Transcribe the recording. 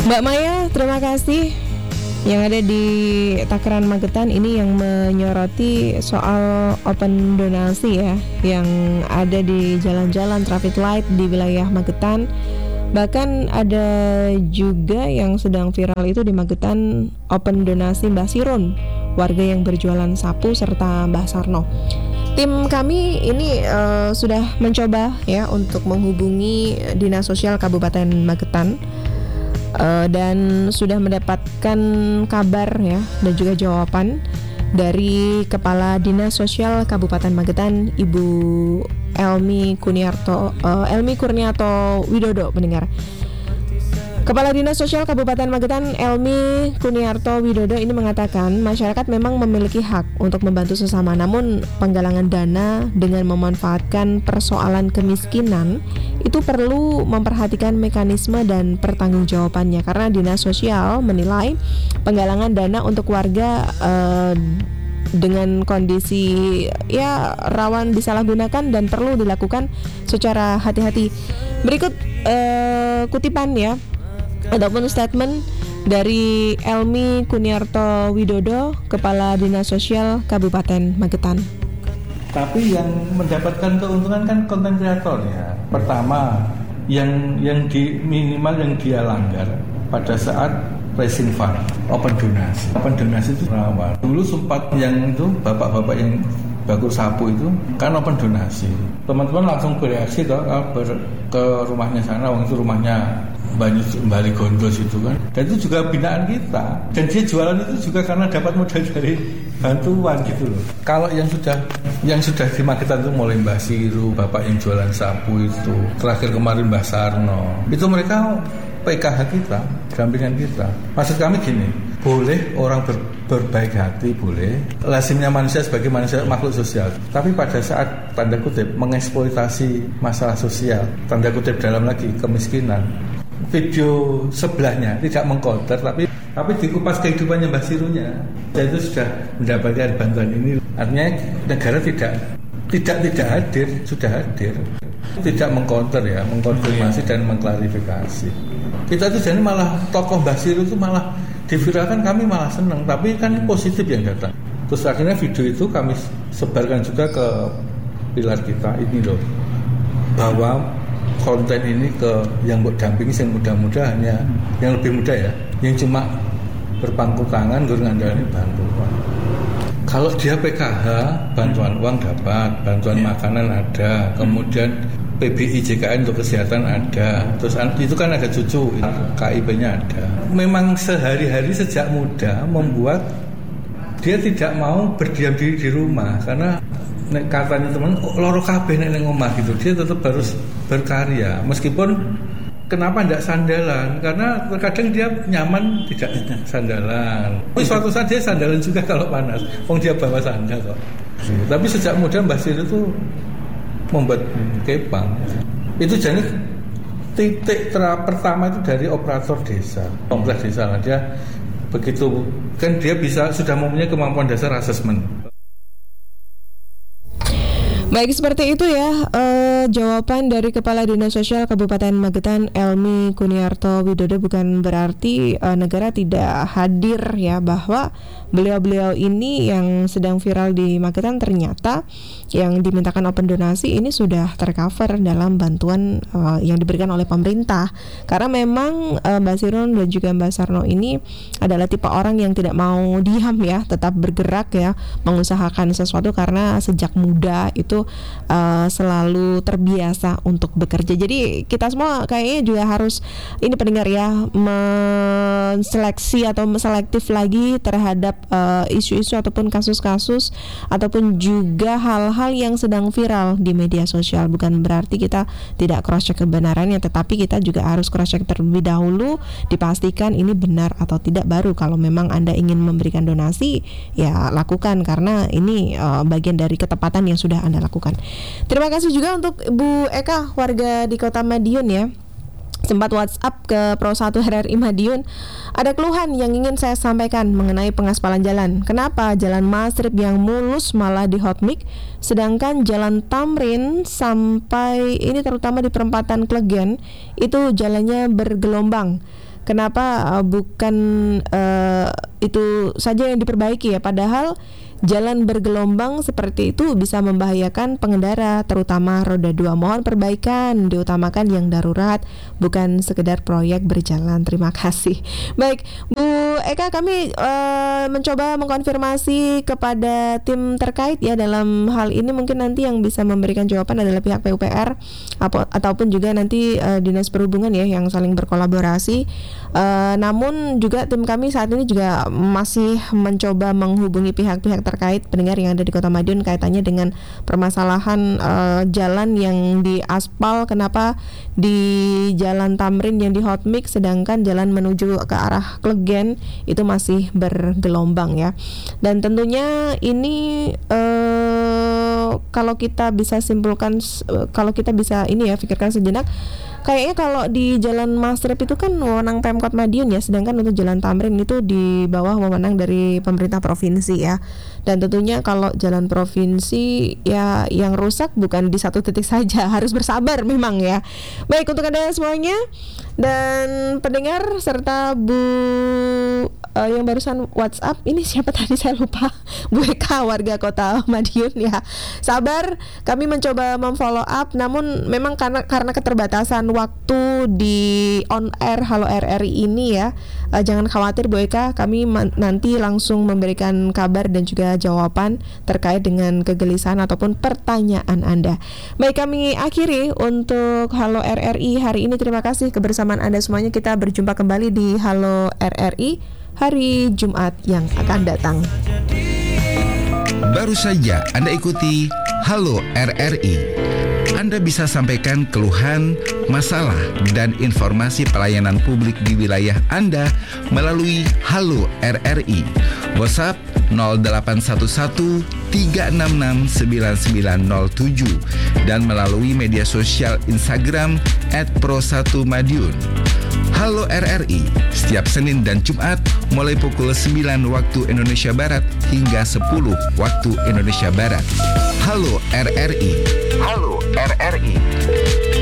Mbak Maya, terima kasih. Yang ada di Takaran Magetan ini yang menyoroti soal open donasi ya, yang ada di jalan-jalan traffic light di wilayah Magetan. Bahkan ada juga yang sedang viral itu di Magetan, open donasi Mbah Sirun, warga yang berjualan sapu serta Mbah Sarno. Tim kami ini sudah mencoba ya untuk menghubungi Dinas Sosial Kabupaten Magetan. Dan sudah mendapatkan kabar ya dan juga jawaban dari Kepala Dinas Sosial Kabupaten Magetan, Ibu Elmi Kurniato Widodo, pendengar. Kepala Dinas Sosial Kabupaten Magetan, Elmi Kurniato Widodo ini mengatakan masyarakat memang memiliki hak untuk membantu sesama, namun penggalangan dana dengan memanfaatkan persoalan kemiskinan itu perlu memperhatikan mekanisme dan pertanggungjawabannya, karena Dinas Sosial menilai penggalangan dana untuk warga dengan kondisi ya rawan disalahgunakan dan perlu dilakukan secara hati-hati. Berikut kutipan ya ataupun statement dari Elmi Kurniato Widodo, Kepala Dinas Sosial Kabupaten Magetan. Tapi yang mendapatkan keuntungan kan konten kreator ya. Pertama, yang minimal yang dia langgar pada saat raising fund, open donasi. Open donasi itu rawan. Dulu sempat yang itu bapak-bapak yang bagus sapu itu kan open donasi. Teman-teman langsung bereaksi ke rumahnya sana, itu rumahnya Bali Gondos itu kan. Dan itu juga binaan kita. Dan dia jualan itu juga karena dapat modal dari bantuan gitu loh. Kalau yang sudah di Magetan itu mulai Mbah Siru, bapak yang jualan sapu itu, terakhir kemarin Mbah Sarno, itu mereka PKH kita, dampingan kita. Maksud kami gini, boleh orang berbaik hati, boleh. Lazimnya manusia sebagai manusia makhluk sosial. Tapi pada saat tanda kutip mengeksploitasi masalah sosial, tanda kutip dalam lagi kemiskinan, video sebelahnya tidak mengkonter tapi dikupas kehidupannya Mbah Sirunya. Dan itu sudah mendapatkan bantuan ini. Artinya negara tidak hadir, sudah hadir. Tidak mengkonter ya, mengkonfirmasi dan mengklarifikasi. Kita tuh jadi malah tokoh Mbah Siru itu malah diviralkan, kami malah senang, tapi kan positif yang datang. Terus akhirnya video itu kami sebarkan juga ke pilar kita ini loh, bahwa konten ini ke yang dampingi yang muda-muda, hanya yang lebih muda ya, yang cuma berpangku tangan ngandalin bantuan. Kalau dia PKH, bantuan uang dapat, bantuan makanan ada, kemudian PBI JKN untuk kesehatan ada, terus itu kan ada cucu, KIP-nya ada. Memang sehari-hari sejak muda membuat dia tidak mau berdiam diri di rumah, karena katanya teman loro kabeh nek ning omah gitu. Dia tetap harus berkarya meskipun kenapa tidak sandalan, karena terkadang dia nyaman tidak sandalan. Tapi suatu saat dia sandalan juga kalau panas, dia bawa sandal kok. Tapi sejak muda Mbah Siru itu membuat kepang. Itu jadi titik pertama itu dari operator desa, kompleks desa lah. Dia begitu kan dia bisa sudah mempunyai kemampuan dasar asesmen. Baik, seperti itu ya jawaban dari Kepala Dinas Sosial Kabupaten Magetan, Elmi Kurniato Widodo. Bukan berarti negara tidak hadir ya, bahwa beliau-beliau ini yang sedang viral di Magetan ternyata yang dimintakan open donasi ini sudah tercover dalam bantuan yang diberikan oleh pemerintah. Karena memang Mbak Sirun dan juga Mbak Sarno ini adalah tipe orang yang tidak mau diam ya, tetap bergerak ya, mengusahakan sesuatu karena sejak muda itu selalu terbiasa untuk bekerja. Jadi kita semua kayaknya juga harus ini pendengar ya, menseleksi atau selektif lagi terhadap isu-isu ataupun kasus-kasus ataupun juga hal-hal yang sedang viral di media sosial. Bukan berarti kita tidak cross check kebenarannya, tetapi kita juga harus cross check terlebih dahulu, dipastikan ini benar atau tidak, baru kalau memang Anda ingin memberikan donasi ya lakukan, karena ini bagian dari ketepatan yang sudah Anda lakukan. Terima kasih juga untuk Bu Eka, warga di Kota Madiun ya. Sempat WhatsApp ke Pro 1 RRI Madiun. Ada keluhan yang ingin saya sampaikan mengenai pengaspalan jalan. Kenapa jalan Masrib yang mulus malah di hotmix, sedangkan jalan Tamrin sampai ini terutama di perempatan Klegen itu jalannya bergelombang. Kenapa bukan itu saja yang diperbaiki ya, padahal jalan bergelombang seperti itu bisa membahayakan pengendara, terutama roda 2. Mohon perbaikan, diutamakan yang darurat, bukan sekedar proyek berjalan. Terima kasih. Baik, Bu Eka, kami mencoba mengkonfirmasi kepada tim terkait ya dalam hal ini. Mungkin nanti yang bisa memberikan jawaban adalah pihak PUPR ataupun juga nanti Dinas Perhubungan ya yang saling berkolaborasi. Namun juga tim kami saat ini juga masih mencoba menghubungi pihak-pihak terkait pendengar yang ada di Kota Madiun kaitannya dengan permasalahan jalan yang diaspal. Kenapa di Jalan Tamrin yang di hotmix sedangkan jalan menuju ke arah Klegen itu masih bergelombang ya. Dan tentunya ini kalau kita bisa simpulkan, kalau kita bisa ini ya pikirkan sejenak, kayaknya kalau di Jalan Masrep itu kan wewenang Pemkot Madiun ya, sedangkan untuk Jalan Tamrin itu di bawah wewenang dari pemerintah provinsi ya. Dan tentunya kalau jalan provinsi ya yang rusak bukan di satu titik saja, harus bersabar memang ya. Baik, untuk Anda semuanya dan pendengar serta Bu yang barusan WhatsApp, ini siapa tadi saya lupa, Bu Eka warga Kota Madiun ya. Sabar, kami mencoba memfollow up, namun memang karena keterbatasan waktu di on air Halo RRI ini ya, jangan khawatir Bu Eka, kami nanti langsung memberikan kabar dan juga jawaban terkait dengan kegelisahan ataupun pertanyaan Anda. Baik, kami akhiri untuk Halo RRI hari ini. Terima kasih kebersamaan Anda semuanya. Kita berjumpa kembali di Halo RRI hari Jumat yang akan datang. Baru saja Anda ikuti Halo RRI. Anda bisa sampaikan keluhan, masalah, dan informasi pelayanan publik di wilayah Anda melalui Halo RRI. WhatsApp 0811 366 9907 dan melalui media sosial Instagram @pro1madiun. Halo RRI, setiap Senin dan Jumat mulai pukul 9 waktu Indonesia Barat hingga 10 waktu Indonesia Barat. Halo RRI. Halo RRI.